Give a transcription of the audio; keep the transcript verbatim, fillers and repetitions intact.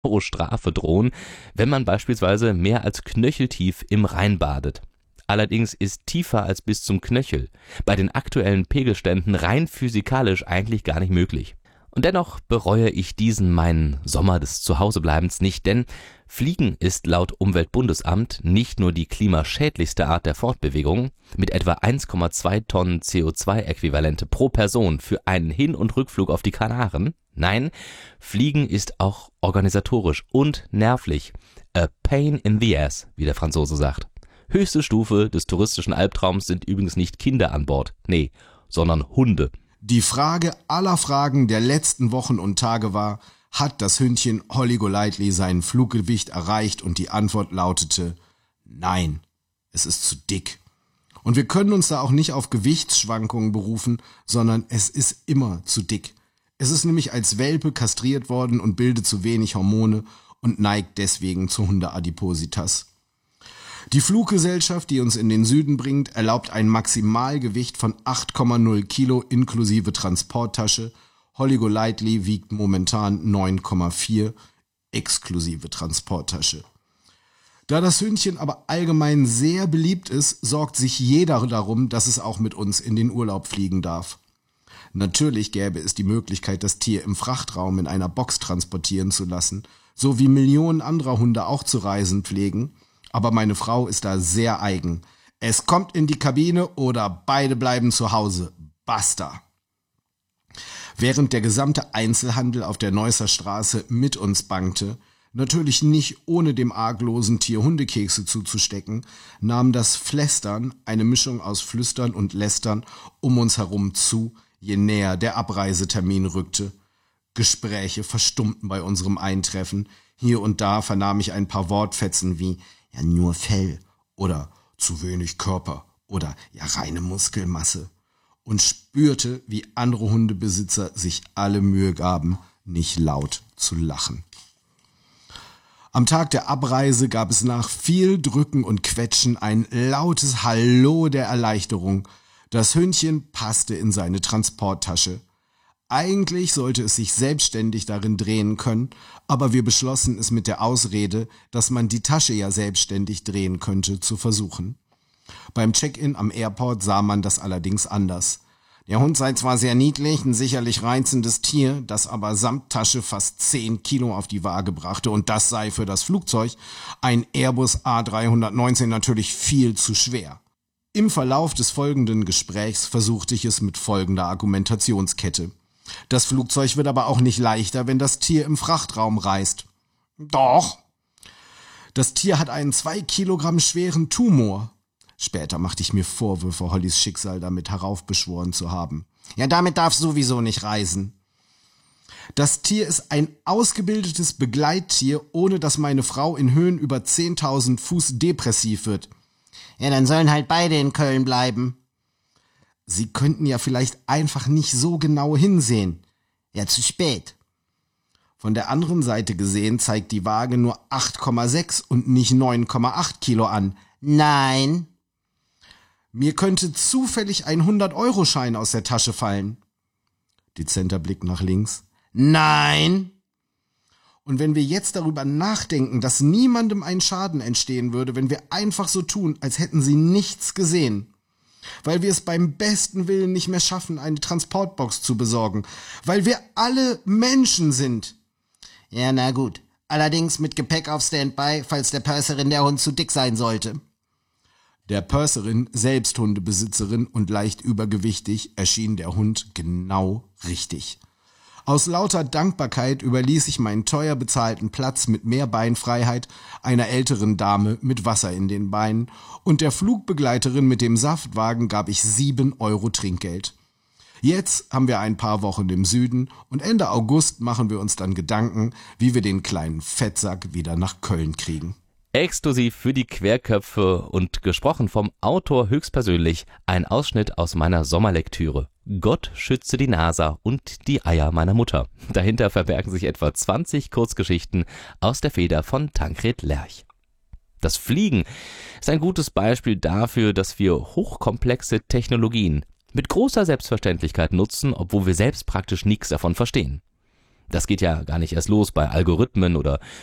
Euro Strafe drohen, wenn man beispielsweise mehr als knöcheltief im Rhein badet. Allerdings ist tiefer als bis zum Knöchel bei den aktuellen Pegelständen rein physikalisch eigentlich gar nicht möglich. Und dennoch bereue ich diesen meinen Sommer des Zuhausebleibens nicht, denn Fliegen ist laut Umweltbundesamt nicht nur die klimaschädlichste Art der Fortbewegung, mit etwa eins Komma zwei Tonnen C O zwei Äquivalente pro Person für einen Hin- und Rückflug auf die Kanaren. Nein, Fliegen ist auch organisatorisch und nervlich a pain in the ass, wie der Franzose sagt. Höchste Stufe des touristischen Albtraums sind übrigens nicht Kinder an Bord, nee, sondern Hunde. Die Frage aller Fragen der letzten Wochen und Tage war, hat das Hündchen Holly Golightly sein Fluggewicht erreicht? Und die Antwort lautete, nein, es ist zu dick. Und wir können uns da auch nicht auf Gewichtsschwankungen berufen, sondern es ist immer zu dick. Es ist nämlich als Welpe kastriert worden und bildet zu wenig Hormone und neigt deswegen zu Hundeadipositas. Die Fluggesellschaft, die uns in den Süden bringt, erlaubt ein Maximalgewicht von acht Komma null Kilo inklusive Transporttasche. Holly Golightly wiegt momentan neun Komma vier exklusive Transporttasche. Da das Hündchen aber allgemein sehr beliebt ist, sorgt sich jeder darum, dass es auch mit uns in den Urlaub fliegen darf. Natürlich gäbe es die Möglichkeit, das Tier im Frachtraum in einer Box transportieren zu lassen, so wie Millionen anderer Hunde auch zu reisen pflegen. Aber meine Frau ist da sehr eigen. Es kommt in die Kabine oder beide bleiben zu Hause. Basta. Während der gesamte Einzelhandel auf der Neusser Straße mit uns bangte, natürlich nicht ohne dem arglosen Tier Hundekekse zuzustecken, nahm das Flästern, eine Mischung aus Flüstern und Lästern, um uns herum zu, je näher der Abreisetermin rückte. Gespräche verstummten bei unserem Eintreffen. Hier und da vernahm ich ein paar Wortfetzen wie ja nur Fell oder zu wenig Körper oder ja reine Muskelmasse und spürte, wie andere Hundebesitzer sich alle Mühe gaben, nicht laut zu lachen. Am Tag der Abreise gab es nach viel Drücken und Quetschen ein lautes Hallo der Erleichterung. Das Hündchen passte in seine Transporttasche. Eigentlich sollte es sich selbstständig darin drehen können, aber wir beschlossen es mit der Ausrede, dass man die Tasche ja selbstständig drehen könnte, zu versuchen. Beim Check-in am Airport sah man das allerdings anders. Der Hund sei zwar sehr niedlich, ein sicherlich reizendes Tier, das aber samt Tasche fast zehn Kilo auf die Waage brachte und das sei für das Flugzeug, ein Airbus A drei neunzehn, natürlich viel zu schwer. Im Verlauf des folgenden Gesprächs versuchte ich es mit folgender Argumentationskette. Das Flugzeug wird aber auch nicht leichter, wenn das Tier im Frachtraum reist. Doch. Das Tier hat einen zwei Kilogramm schweren Tumor. Später machte ich mir Vorwürfe, Hollys Schicksal damit heraufbeschworen zu haben. Ja, damit darf sowieso nicht reisen. Das Tier ist ein ausgebildetes Begleittier, ohne dass meine Frau in Höhen über zehntausend Fuß depressiv wird. Ja, dann sollen halt beide in Köln bleiben. Sie könnten ja vielleicht einfach nicht so genau hinsehen. Ja, zu spät. Von der anderen Seite gesehen zeigt die Waage nur acht Komma sechs und nicht neun Komma acht Kilo an. Nein. Mir könnte zufällig ein hundert-Euro-Schein aus der Tasche fallen. Dezenter Blick nach links. Nein. Und wenn wir jetzt darüber nachdenken, dass niemandem ein Schaden entstehen würde, wenn wir einfach so tun, als hätten sie nichts gesehen. Weil wir es beim besten Willen nicht mehr schaffen, eine Transportbox zu besorgen. Weil wir alle Menschen sind. Ja, na gut. Allerdings mit Gepäck auf Standby, falls der Purserin der Hund zu dick sein sollte. Der Purserin, selbst Hundebesitzerin und leicht übergewichtig, erschien der Hund genau richtig. Aus lauter Dankbarkeit überließ ich meinen teuer bezahlten Platz mit mehr Beinfreiheit einer älteren Dame mit Wasser in den Beinen und der Flugbegleiterin mit dem Saftwagen gab ich sieben Euro Trinkgeld. Jetzt haben wir ein paar Wochen im Süden und Ende August machen wir uns dann Gedanken, wie wir den kleinen Fettsack wieder nach Köln kriegen. Exklusiv für die Querköpfe und gesprochen vom Autor höchstpersönlich ein Ausschnitt aus meiner Sommerlektüre. Gott schütze die NASA und die Eier meiner Mutter. Dahinter verbergen sich etwa zwanzig Kurzgeschichten aus der Feder von Tankred Lerch. Das Fliegen ist ein gutes Beispiel dafür, dass wir hochkomplexe Technologien mit großer Selbstverständlichkeit nutzen, obwohl wir selbst praktisch nichts davon verstehen. Das geht ja gar nicht erst los bei Algorithmen oder